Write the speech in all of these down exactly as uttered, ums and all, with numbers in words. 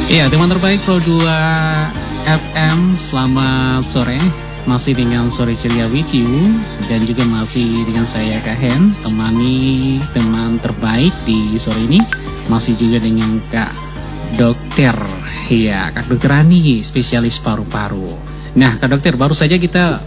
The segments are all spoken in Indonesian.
Iya, teman terbaik Pro dua F M, selamat sore. Masih dengan Sore Ceria with you, dan juga masih dengan saya Kak Hen, temani teman terbaik di sore ini. Masih juga dengan Kak Dokter, ya Kak Dokter Ani, spesialis paru-paru. Nah Kak Dokter, baru saja kita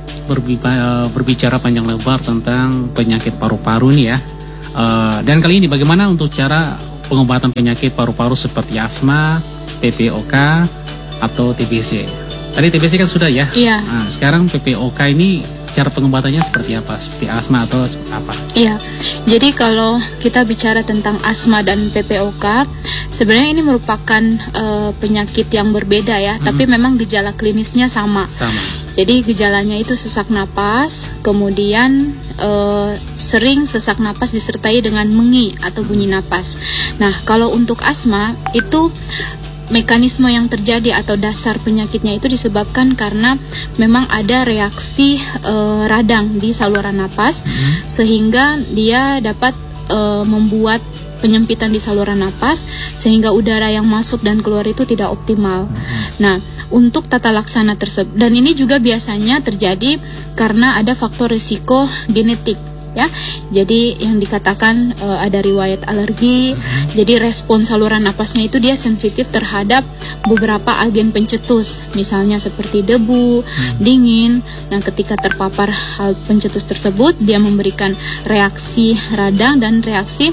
berbicara panjang lebar tentang penyakit paru-paru nih ya. uh, Dan kali ini bagaimana untuk cara pengobatan penyakit paru-paru seperti asma, P P O K, atau T B C. Tadi T B C kan sudah ya? Iya. Nah, sekarang P P O K ini cara pengobatannya seperti apa? Seperti asma atau apa? Iya. Jadi kalau kita bicara tentang asma dan P P O K, sebenarnya ini merupakan uh, penyakit yang berbeda ya, hmm. tapi memang gejala klinisnya sama. Sama. Jadi gejalanya itu sesak napas, kemudian uh, sering sesak napas disertai dengan mengi atau bunyi napas. Nah, kalau untuk asma itu mekanisme yang terjadi atau dasar penyakitnya itu disebabkan karena memang ada reaksi uh, radang di saluran napas, hmm. sehingga dia dapat uh, membuat penyempitan di saluran napas sehingga udara yang masuk dan keluar itu tidak optimal. Hmm. Nah, untuk tata laksana tersebut, dan ini juga biasanya terjadi karena ada faktor risiko genetik. Ya, jadi yang dikatakan e, ada riwayat alergi, hmm. jadi respon saluran napasnya itu dia sensitif terhadap beberapa agen pencetus, misalnya seperti debu, hmm. dingin. Nah, ketika terpapar hal pencetus tersebut, dia memberikan reaksi radang dan reaksi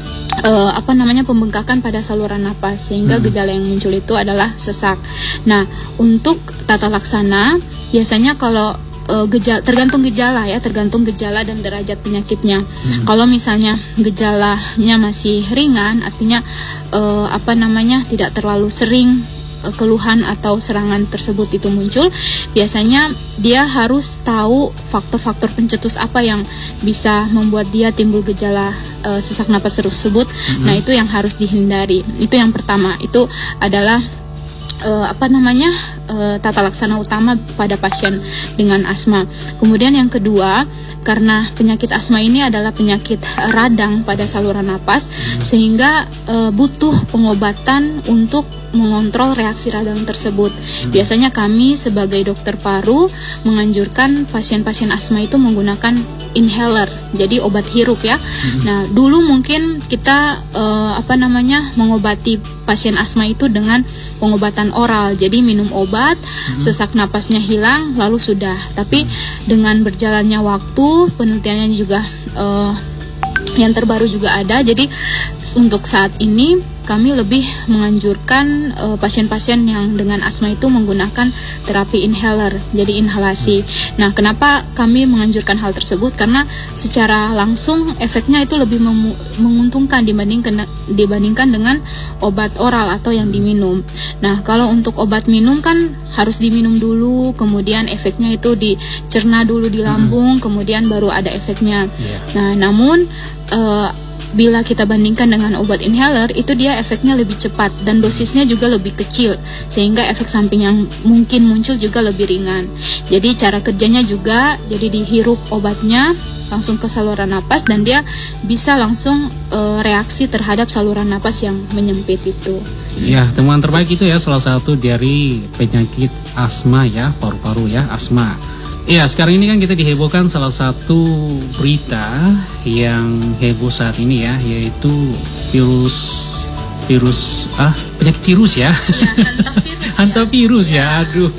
e, apa namanya pembengkakan pada saluran napas, sehingga hmm. gejala yang muncul itu adalah sesak. Nah, untuk tata laksana biasanya kalau Uh, gejala, tergantung gejala ya, tergantung gejala dan derajat penyakitnya. Hmm. Kalau misalnya gejalanya masih ringan, artinya uh, apa namanya tidak terlalu sering uh, keluhan atau serangan tersebut itu muncul, biasanya dia harus tahu faktor-faktor pencetus apa yang bisa membuat dia timbul gejala uh, sesak napas tersebut. Hmm. Nah, itu yang harus dihindari. Itu yang pertama, itu adalah Uh, apa namanya uh, tata laksana utama pada pasien dengan asma. Kemudian yang kedua, karena penyakit asma ini adalah penyakit radang pada saluran napas, sehingga uh, butuh pengobatan untuk mengontrol reaksi radang tersebut. Biasanya kami sebagai dokter paru menganjurkan pasien-pasien asma itu menggunakan inhaler, jadi obat hirup ya. Nah, dulu mungkin kita uh, apa namanya mengobati pasien asma itu dengan pengobatan oral, jadi minum obat, hmm. sesak napasnya hilang, lalu sudah. Tapi dengan berjalannya waktu, penelitiannya juga uh, yang terbaru juga ada. Jadi untuk saat ini kami lebih menganjurkan uh, pasien-pasien yang dengan asma itu menggunakan terapi inhaler, jadi inhalasi. Nah, kenapa kami menganjurkan hal tersebut? Karena secara langsung efeknya itu lebih menguntungkan dibandingkan dibandingkan dengan obat oral atau yang diminum. Nah, kalau untuk obat minum kan harus diminum dulu, kemudian efeknya itu dicerna dulu di lambung, kemudian baru ada efeknya. Nah, namun uh, bila kita bandingkan dengan obat inhaler, itu dia efeknya lebih cepat dan dosisnya juga lebih kecil, sehingga efek samping yang mungkin muncul juga lebih ringan. Jadi cara kerjanya juga, jadi dihirup obatnya langsung ke saluran napas dan dia bisa langsung e, reaksi terhadap saluran napas yang menyempit itu. Ya, temuan terbaik itu ya salah satu dari penyakit asma ya, paru-paru ya, asma. Iya, sekarang ini kan kita dihebohkan salah satu berita yang heboh saat ini ya, yaitu virus virus ah penyakit virus ya. Iya, hantavirus ya. ya. Aduh.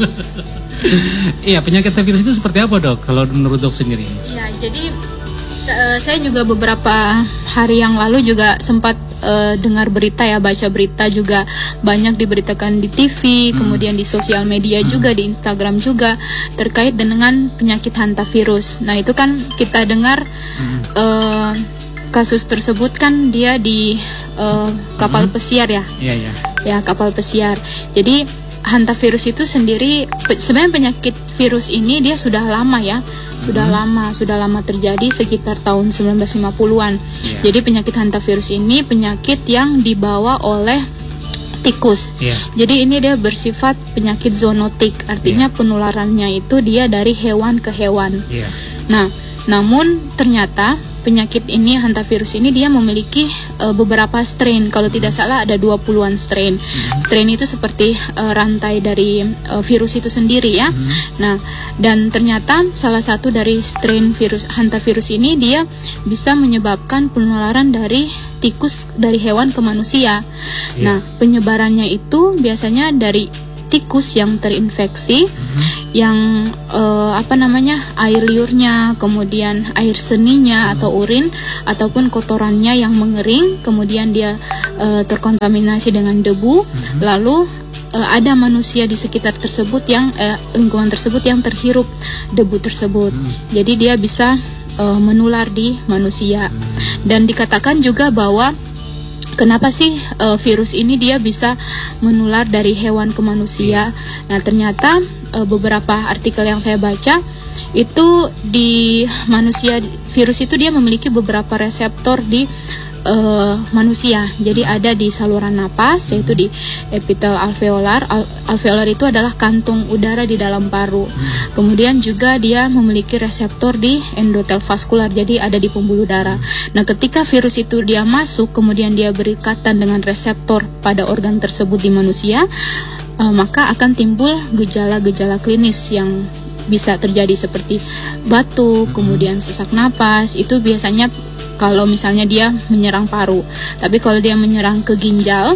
Iya, penyakit virus itu seperti apa, Dok? Kalau menurut Dok sendiri? Iya, jadi saya juga beberapa hari yang lalu juga sempat uh, dengar berita ya, baca berita juga banyak diberitakan di T V, hmm. kemudian di sosial media hmm. juga, di Instagram juga terkait dengan penyakit hantavirus. Nah, itu kan kita dengar hmm. uh, kasus tersebut kan dia di uh, kapal hmm. pesiar ya. Iya, iya. Ya, kapal pesiar. Jadi hantavirus itu sendiri sebenarnya penyakit virus ini dia sudah lama ya. Sudah hmm. lama, sudah lama terjadi sekitar tahun sembilan belas lima puluhan. Yeah. Jadi penyakit hantavirus ini penyakit yang dibawa oleh tikus. Yeah. Jadi ini dia bersifat penyakit zoonotik, artinya yeah. penularannya itu dia dari hewan ke hewan. Yeah. Nah, namun ternyata penyakit ini, hantavirus ini dia memiliki uh, beberapa strain. Kalau tidak salah ada dua puluhan strain. Strain itu seperti uh, rantai dari uh, virus itu sendiri ya. Nah, dan ternyata salah satu dari strain virus hantavirus ini dia bisa menyebabkan penularan dari tikus dari hewan ke manusia. Yeah. Nah, penyebarannya itu biasanya dari tikus yang terinfeksi, mm-hmm. yang uh, apa namanya air liurnya, kemudian air seninya mm-hmm. atau urin, ataupun kotorannya yang mengering, kemudian dia uh, terkontaminasi dengan debu, mm-hmm. lalu uh, ada manusia di sekitar tersebut yang uh, lingkungan tersebut yang terhirup debu tersebut. Mm-hmm. Jadi dia bisa uh, menular di manusia. Mm-hmm. Dan dikatakan juga bahwa kenapa sih uh, virus ini dia bisa menular dari hewan ke manusia? Nah, ternyata uh, beberapa artikel yang saya baca itu di manusia virus itu dia memiliki beberapa reseptor di uh, manusia. Jadi ada di saluran napas, yaitu di epitel alveolar. Al alveolar itu adalah kantung udara di dalam paru. Kemudian juga dia memiliki reseptor di endotel vaskular, jadi ada di pembuluh darah. Nah, ketika virus itu dia masuk, kemudian dia berikatan dengan reseptor pada organ tersebut di manusia, uh, maka akan timbul gejala-gejala klinis yang bisa terjadi seperti batuk, kemudian sesak napas. Itu biasanya kalau misalnya dia menyerang paru. Tapi kalau dia menyerang ke ginjal,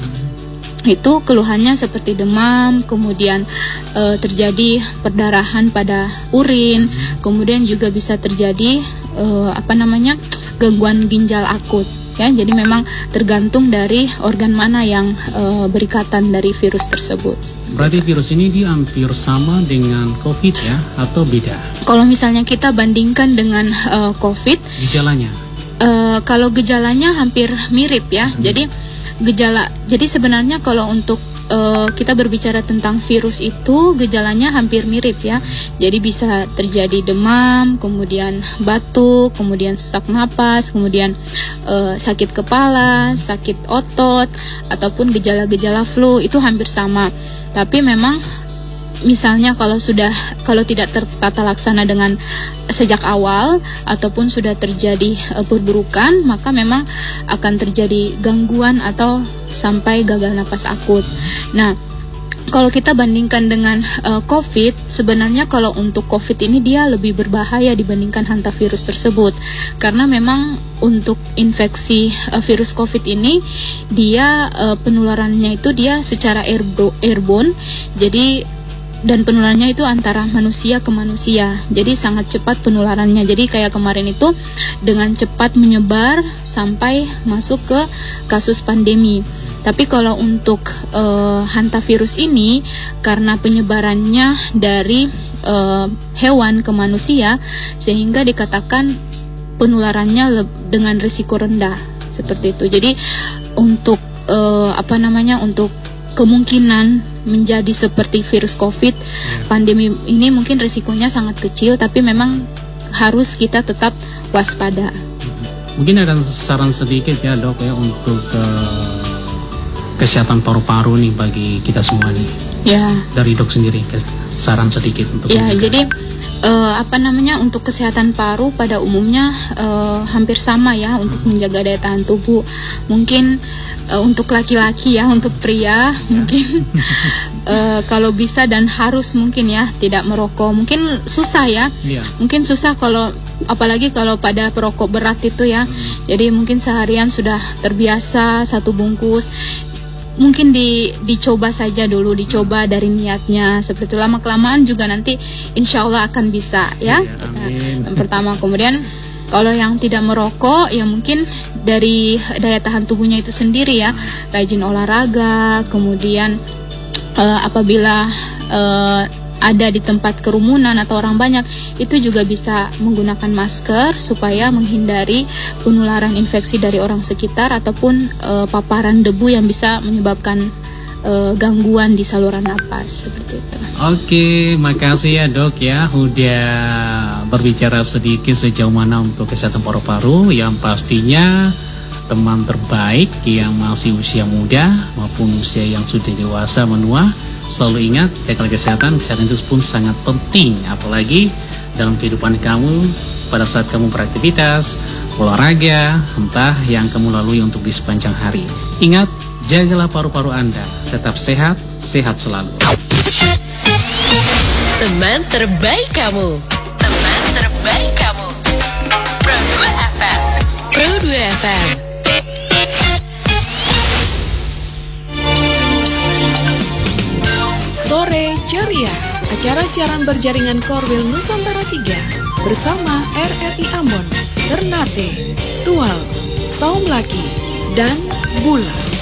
itu keluhannya seperti demam, kemudian e, terjadi perdarahan pada urin, kemudian juga bisa terjadi e, apa namanya gangguan ginjal akut. Ya, jadi memang tergantung dari organ mana yang e, berikatan dari virus tersebut. Berarti virus ini dia hampir sama dengan COVID ya, atau beda? Kalau misalnya kita bandingkan dengan e, COVID, gejalanya? E, kalau gejalanya hampir mirip ya. Hmm. Jadi gejala, jadi sebenarnya kalau untuk Uh, kita berbicara tentang virus itu gejalanya hampir mirip ya. Jadi bisa terjadi demam, kemudian batuk, kemudian sesak napas, kemudian uh, sakit kepala, sakit otot, ataupun gejala-gejala flu itu hampir sama. Tapi memang misalnya kalau sudah kalau tidak tertata laksana dengan sejak awal ataupun sudah terjadi uh, perburukan, maka memang akan terjadi gangguan atau sampai gagal napas akut. Nah, kalau kita bandingkan dengan uh, COVID, sebenarnya kalau untuk COVID ini dia lebih berbahaya dibandingkan hantavirus tersebut. Karena memang untuk infeksi uh, virus COVID ini, dia uh, penularannya itu dia secara airborne, jadi dan penularannya itu antara manusia ke manusia. Jadi sangat cepat penularannya. Jadi kayak kemarin itu dengan cepat menyebar sampai masuk ke kasus pandemi. Tapi kalau untuk uh, hantavirus ini, karena penyebarannya dari uh, hewan ke manusia, sehingga dikatakan penularannya dengan risiko rendah seperti itu. Jadi untuk uh, apa namanya untuk kemungkinan menjadi seperti virus COVID, pandemi ini mungkin risikonya sangat kecil, tapi memang harus kita tetap waspada. Mungkin ada saran sedikit ya dok ya untuk uh, kesehatan paru-paru nih bagi kita semua nih. Ya. Dari dok sendiri saran sedikit untuk. Ya, mereka. Jadi uh, apa namanya untuk kesehatan paru pada umumnya uh, hampir sama ya untuk menjaga daya tahan tubuh. Mungkin Uh, untuk laki-laki ya, untuk pria mungkin uh, kalau bisa dan harus mungkin ya tidak merokok. Mungkin susah ya, yeah. mungkin susah kalau apalagi kalau pada perokok berat itu ya. Hmm. Jadi mungkin seharian sudah terbiasa satu bungkus. Mungkin di, dicoba saja dulu, dicoba dari niatnya. Seperti lama-kelamaan juga nanti insya Allah akan bisa ya. Yeah, amin. Yang pertama, kemudian kalau yang tidak merokok ya mungkin dari daya tahan tubuhnya itu sendiri ya, rajin olahraga, kemudian uh, apabila uh, ada di tempat kerumunan atau orang banyak, itu juga bisa menggunakan masker supaya menghindari penularan infeksi dari orang sekitar ataupun uh, paparan debu yang bisa menyebabkan uh, gangguan di saluran napas seperti itu. Oke, makasih ya dok ya udah berbicara sedikit sejauh mana untuk kesehatan paru-paru. Yang pastinya teman terbaik yang masih usia muda maupun usia yang sudah dewasa menua, selalu ingat jaga kesehatan. Kesehatan itu pun sangat penting, apalagi dalam kehidupan kamu pada saat kamu beraktivitas, olahraga, entah yang kamu lalui untuk di sepanjang hari. Ingat, jagalah paru-paru Anda, tetap sehat, sehat selalu. Teman terbaik kamu, teman terbaik kamu, Pro dua F M, Pro dua F M. Sore Ceria, acara siaran berjaringan Korwil Nusantara tiga bersama R R I Ambon, Ternate, Tual, Saum Laki, dan Bula.